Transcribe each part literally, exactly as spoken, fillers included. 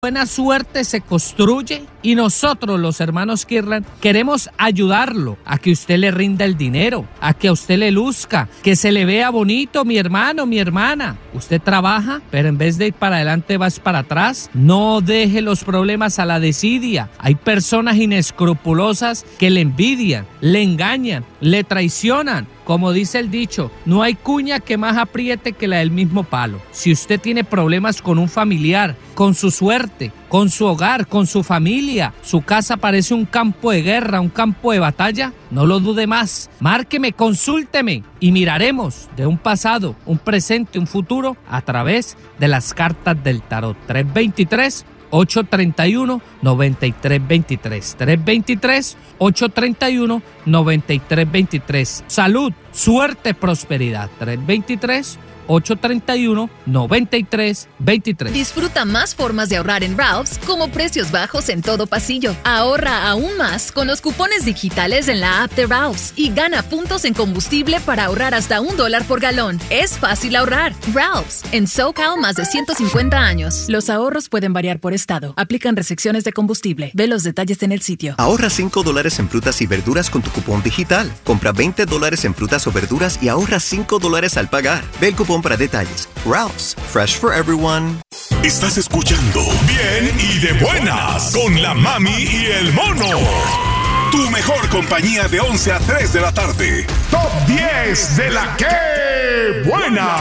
buena suerte se construye y nosotros, los hermanos Kirlan, queremos ayudarlo a que usted le rinda el dinero, a que a usted le luzca, que se le vea bonito, mi hermano, mi hermana. Usted trabaja, pero en vez de ir para adelante vas para atrás. No deje los problemas a la desidia. Hay personas inescrupulosas que le envidian, le engañan, le traicionan. Como dice el dicho, no hay cuña que más apriete que la del mismo palo. Si usted tiene problemas con un familiar, con su suerte, con su hogar, con su familia, su casa parece un campo de guerra, un campo de batalla, no lo dude más. Márqueme, consúlteme y miraremos de un pasado, un presente, un futuro a través de las cartas del tarot. tres dos tres, ocho tres uno, nueve tres dos tres. tres dos tres, ocho tres uno, nueve tres dos tres. Salud, suerte, prosperidad. tres dos tres, ocho tres uno, nueve tres dos tres. Disfruta más formas de ahorrar en Ralph's, como precios bajos en todo pasillo. Ahorra aún más con los cupones digitales en la app de Ralph's y gana puntos en combustible para ahorrar hasta un dólar por galón. Es fácil ahorrar. Ralph's, en SoCal más de ciento cincuenta años. Los ahorros pueden variar por estado. Aplican restricciones de combustible. Ve los detalles en el sitio. Ahorra cinco dólares en frutas y verduras con tu cupón digital. Compra veinte dólares en frutas o verduras y ahorra cinco dólares al pagar. Ve el cupón para detalles. Ralph's, fresh for everyone. Estás escuchando Bien y de Buenas con la Mami y el Mono. Tu mejor compañía de once a tres de la tarde. Top diez de la que buena.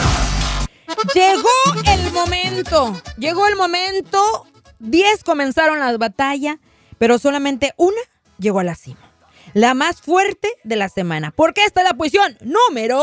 Llegó el momento. Llegó el momento. diez comenzaron las batallas, pero solamente una llegó a la cima. La más fuerte de la semana. Porque esta es la posición número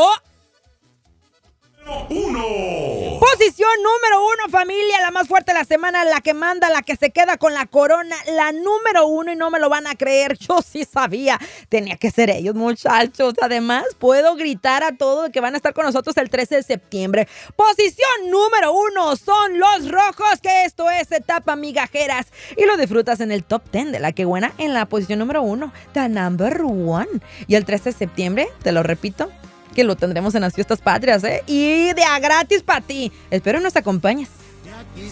uno. Posición número uno, familia, la más fuerte de la semana, la que manda, la que se queda con la corona, la número uno, y no me lo van a creer, yo sí sabía, tenía que ser ellos, muchachos. Además, puedo gritar a todos que van a estar con nosotros el trece de septiembre. Posición número uno son los rojos, que esto es Etapa Migajeras, y lo disfrutas en el top diez de la que buena, en la posición número uno, the number one. Y el trece de septiembre, te lo repito, que lo tendremos en las fiestas patrias, ¿eh? Y de a gratis para ti. Espero nos acompañes.